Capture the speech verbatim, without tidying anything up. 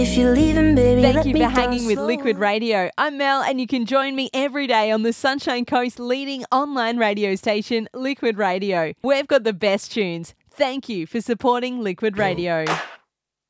If you're leaving, baby, Thank let you me for down hanging with slow. Liquid Radio. I'm Mel, and you can join me every day on the Sunshine Coast leading online radio station, Liquid Radio. We've got the best tunes. Thank you for supporting Liquid Radio.